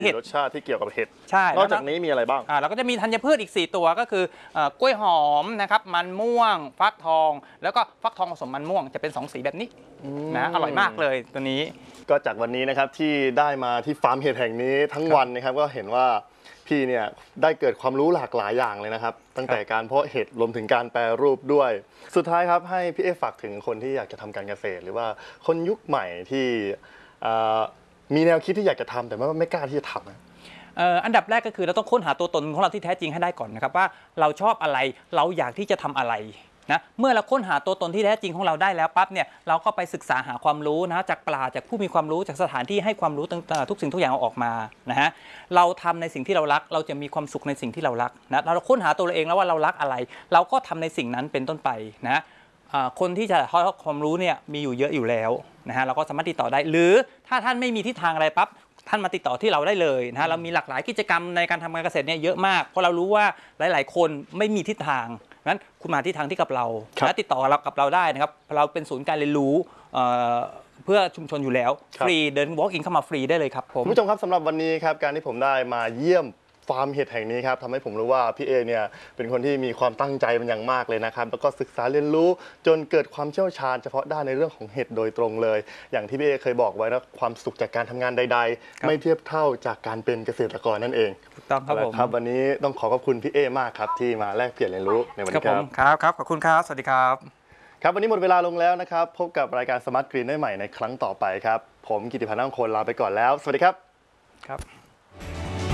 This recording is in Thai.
เห็ดรสชาติที่เกี่ยวกับเห็ดใช่นอกจากนี้มีอะไรบ้างเราก็จะมีธัญพืชอีก4ตัวก็คือกล้วยหอมนะครับมันม่วงฟักทองแล้วก็ฟักทองผสมมันม่วงจะเป็น2สีแบบนี้นะอร่อยมากเลยตัวนี้ก็จากวันนี้นะครับที่ได้มาที่ฟาร์มเห็ดแห่งนี้ทั้งวันนะครับก็เห็นว่าพี่เนี่ยได้เกิดความรู้หลากหลายอย่างเลยนะครับตั้งแต่การเพาะเห็ดรวมถึงการแปรรูปด้วยสุดท้ายครับให้พี่ฝากถึงคนที่อยากจะทำการเกษตรหรือว่าคนยุคใหม่ที่มีแนวคิดที่อยากจะทำแต่ไม่กล้าที่จะทำอันดับแรกก็คือเราต้องค้นหาตัวตนของเราที่แท้จริงให้ได้ก่อนนะครับว่าเราชอบอะไรเราอยากที่จะทำอะไรนะเมื่อเราค้นหาตัวตนที่แท้จริงของเราได้แล้วปั๊บเนี่ยเราก็ไปศึกษาหาความรู้นะจากปราชญ์จากผู้มีความรู้จากสถานที่ให้ความรู้ต่างๆทุกสิ่งทุกอย่างเอาออกมานะฮะเราทำในสิ่งที่เรารักเราจะมีความสุขในสิ่งที่เรารักนะเราค้นหาตัวเราเองแล้วว่าเรารักอะไรเราก็ทำในสิ่งนั้นเป็นต้นไปนะคนที่จะให้ความรู้เนี่ยมีอยู่เยอะอยู่แล้วนะฮะเราก็สามารถติดต่อได้หรือถ้าท่านไม่มีทิศทางอะไรปั๊บท่านมาติดต่อที่เราได้เลยนะฮะเรามีหลากหลายกิจกรรมในการทำการเกษตรเนี่ยเยอะมากเพราะเรารู้ว่าหลายๆคนไม่มีทิศทางนั้นคุณมาที่ทางที่กับเราและติดต่อกับเราได้นะครับเราเป็นศูนย์การเรียนรู้เพื่อชุมชนอยู่แล้วฟรีเดิน walk in เข้ามาฟรีได้เลยครับผมผู้ชมครับสำหรับวันนี้ครับการที่ผมได้มาเยี่ยมฟาร์มเห็ดแห่งนี้ครับทำให้ผมรู้ว่าพี่เนี่ยเป็นคนที่มีความตั้งใจเป็นอย่างมากเลยนะครับแล้วก็ศึกษาเรียนรู้จนเกิดความเชี่ยวชาญเฉพาะด้านในเรื่องของเห็ดโดยตรงเลยอย่างที่พี่เคยบอกไว้นะความสุขจากการทำงานใดๆไม่เทียบเท่าจากการเป็นเกษตรกรนั่นเองถูกต้องครับผมครับวันนี้ต้องขอบคุณพี่มากครับที่มาแลกเปลี่ยนเรียนรู้ในวันนี้ครับขอบคุณครับสวัสดีครับครับวันนี้หมดเวลาลงแล้วนะครับพบกับรายการสมาร์ทกรีนได้ใหม่ในครั้งต่อไปครับผมกิติพันธ์ อังคลลาไปก่อนแล้วสวัสดีครับ